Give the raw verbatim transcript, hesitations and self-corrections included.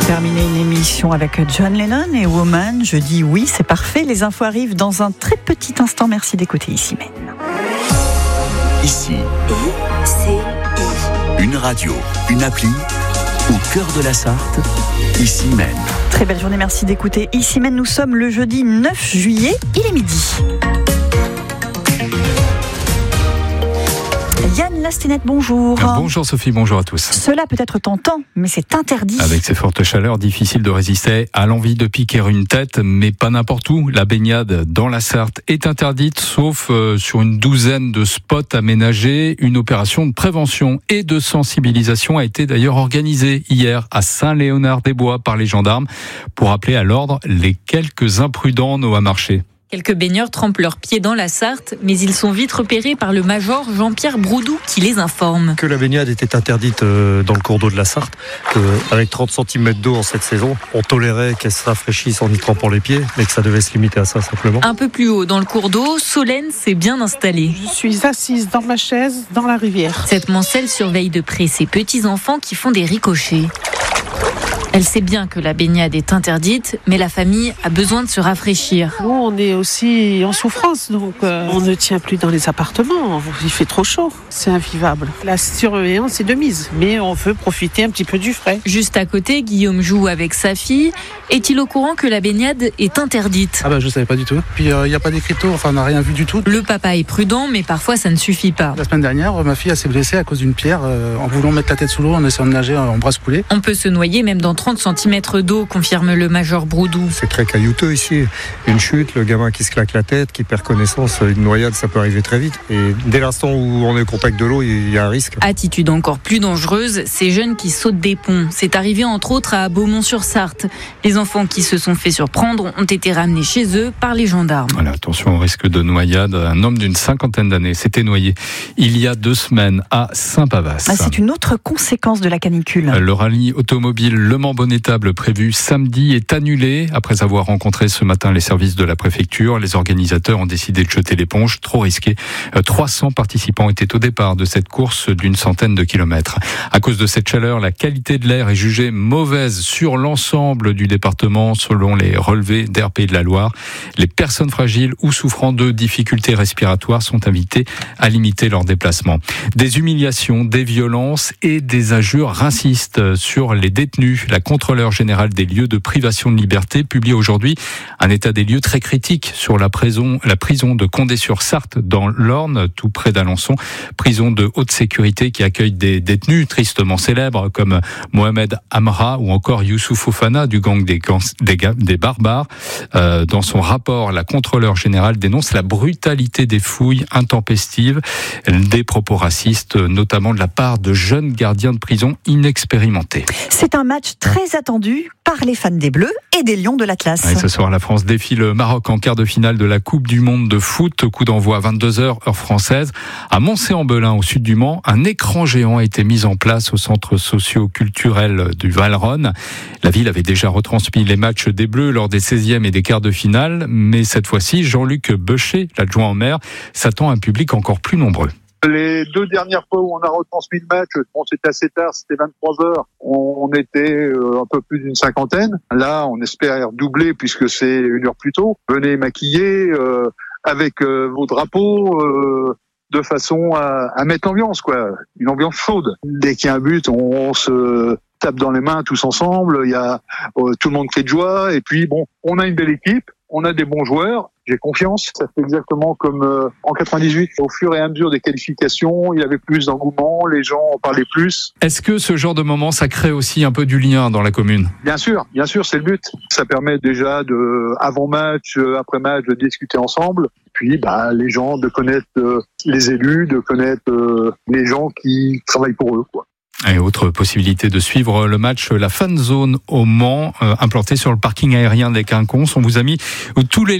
Terminer une émission avec John Lennon et Woman. Je dis oui, c'est parfait. Les infos arrivent dans un très petit instant. Merci d'écouter Ici Même. Ici, I C I. une radio, une appli, au cœur de la Sarthe, Ici Même. Très belle journée, merci d'écouter Ici Même. Nous sommes le jeudi neuf juillet, il est midi. Yann Lastinette, bonjour. Bonjour Sophie, bonjour à tous. Cela peut être tentant, mais c'est interdit. Avec ces fortes chaleurs, difficile de résister à l'envie de piquer une tête, mais pas n'importe où. La baignade dans la Sarthe est interdite, sauf sur une douzaine de spots aménagés. Une opération de prévention et de sensibilisation a été d'ailleurs organisée hier à Saint-Léonard-des-Bois par les gendarmes pour appeler à l'ordre les quelques imprudents Noah Marché. Quelques baigneurs trempent leurs pieds dans la Sarthe, mais ils sont vite repérés par le major Jean-Pierre Broudou qui les informe. Que la baignade était interdite dans le cours d'eau de la Sarthe, qu'avec trente centimètres d'eau en cette saison, on tolérait qu'elle se rafraîchisse en y trempant les pieds, mais que ça devait se limiter à ça simplement. Un peu plus haut dans le cours d'eau, Solène s'est bien installée. Je suis assise dans ma chaise, dans la rivière. Cette mancelle surveille de près ses petits-enfants qui font des ricochets. Elle sait bien que la baignade est interdite, mais la famille a besoin de se rafraîchir. Nous, on est aussi en souffrance, donc euh, on ne tient plus dans les appartements. Il fait trop chaud, c'est invivable. La surveillance est de mise, mais on veut profiter un petit peu du frais. Juste à côté, Guillaume joue avec sa fille. Est-il au courant que la baignade est interdite ? Ah bah je savais pas du tout. Puis il euh, n'y a pas d'écriteau, enfin on n'a rien vu du tout. Le papa est prudent, mais parfois ça ne suffit pas. La semaine dernière, ma fille elle s'est blessée à cause d'une pierre euh, en voulant mettre la tête sous l'eau, en essayant de nager en brasse coulée. On peut se noyer même dans trente centimètres d'eau, confirme le major Broudou. C'est très caillouteux ici. Une chute, le gamin qui se claque la tête, qui perd connaissance, une noyade, ça peut arriver très vite. Et dès l'instant où on est au contact de l'eau, il y a un risque. Attitude encore plus dangereuse, ces jeunes qui sautent des ponts. C'est arrivé entre autres à Beaumont-sur-Sarthe. Les enfants qui se sont fait surprendre ont été ramenés chez eux par les gendarmes. Voilà, attention au risque de noyade. Un homme d'une cinquantaine d'années s'était noyé il y a deux semaines à Saint-Pavas. Ah, c'est une autre conséquence de la canicule. Le rallye automobile Le Mans-Bonnétable prévu samedi est annulé. Après avoir rencontré ce matin les services de la préfecture, les organisateurs ont décidé de jeter l'éponge. Trop risqué. trois cents participants étaient au départ de cette course d'une centaine de kilomètres. À cause de cette chaleur, la qualité de l'air est jugée mauvaise sur l'ensemble du département, selon les relevés d'Air Pays de la Loire. Les personnes fragiles ou souffrant de difficultés respiratoires sont invitées à limiter leurs déplacements. Des humiliations, des violences et des injures racistes sur les détenus. La contrôleure générale des lieux de privation de liberté publie aujourd'hui un état des lieux très critique sur la prison, la prison de Condé-sur-Sarthe dans l'Orne, tout près d'Alençon. Prison de haute sécurité qui accueille des détenus tristement célèbres comme Mohamed Amra ou encore Youssouf Fofana du gang des, des, des barbares. Euh, dans son rapport, la contrôleure générale dénonce la brutalité des fouilles intempestives, des propos racistes, notamment de la part de jeunes gardiens de prison inexpérimentés. C'est un match très attendu par les fans des Bleus et des Lions de l'Atlas. Et ce soir, la France défie le Maroc en quart de finale de la Coupe du Monde de foot. Coup d'envoi à vingt-deux heures, heure française. À Moncé-en-Belin, au sud du Mans, un écran géant a été mis en place au centre socio-culturel du Val-Rhône. La ville avait déjà retransmis les matchs des Bleus lors des seizièmes et des quarts de finale. Mais cette fois-ci, Jean-Luc Beuchet, l'adjoint au maire, s'attend à un public encore plus nombreux. Les deux dernières fois où on a retransmis le match, bon, c'était assez tard, c'était vingt-trois heures. On était euh, un peu plus d'une cinquantaine. Là, on espère doubler puisque c'est une heure plus tôt. Venez maquiller euh, avec euh, vos drapeaux euh, de façon à, à mettre l'ambiance, quoi. Une ambiance chaude. Dès qu'il y a un but, on, on se tape dans les mains tous ensemble. Il y a euh, tout le monde crie de joie. Et puis, bon, on a une belle équipe. On a des bons joueurs, j'ai confiance. Ça fait exactement comme euh, en quatre-vingt-dix-huit. Au fur et à mesure des qualifications, il y avait plus d'engouement, les gens en parlaient plus. Est-ce que ce genre de moment, ça crée aussi un peu du lien dans la commune ? Bien sûr, bien sûr, c'est le but. Ça permet déjà de, avant match, après match, de discuter ensemble. Puis, bah, les gens de connaître euh, les élus, de connaître euh, les gens qui travaillent pour eux, quoi. Et autre possibilité de suivre le match, la fan zone au Mans, euh, implantée sur le parking aérien des Quinconces. On vous a mis tous les